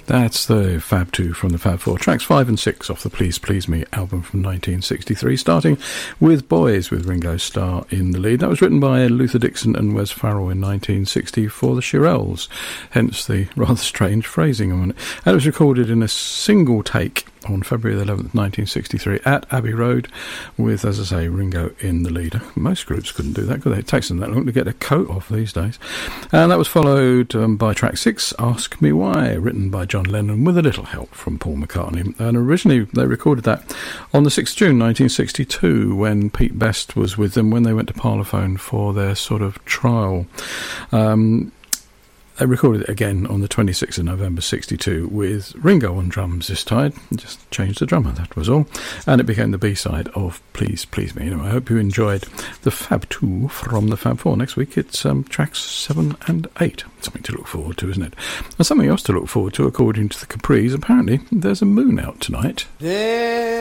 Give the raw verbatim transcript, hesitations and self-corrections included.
That's the Fab two from the Fab four. Tracks five and six off the Please Please Me album from nineteen sixty-three, starting with Boys with Ringo Starr in the lead. That was written by Luther Dixon and Wes Farrell in nineteen sixty for the Shirelles, hence the rather strange phrasing on it. And it was recorded in a single take on February the eleventh, nineteen sixty-three at Abbey Road with, as I say, Ringo in the lead. Most groups couldn't do that, could they? It takes them that long to get a coat off these days. And that was followed um, by track six, Ask Me Why, written by John Lennon with a little help from Paul McCartney. And originally they recorded that on the sixth of June nineteen sixty-two when Pete Best was with them when they went to Parlophone for their sort of trial. Um... They recorded it again on the twenty-sixth of November sixty-two with Ringo on drums this time. Just changed the drummer, that was all. And it became the B-side of Please Please Me. Anyway, I hope you enjoyed the Fab two from the Fab four. Next week it's um, tracks seven and eight. Something to look forward to, isn't it? And something else to look forward to, according to the Capris. Apparently there's a moon out tonight. Yeah.